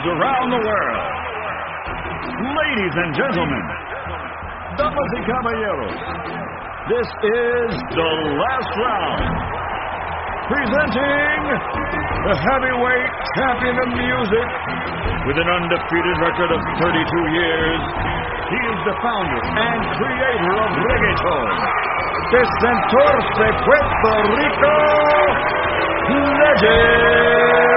around the world. Ladies and gentlemen, damas y caballeros, this is the last round. Presenting the heavyweight champion of music with an undefeated record of 32 years. He is the founder and creator of reggaeton. Desde Puerto Rico, Legend.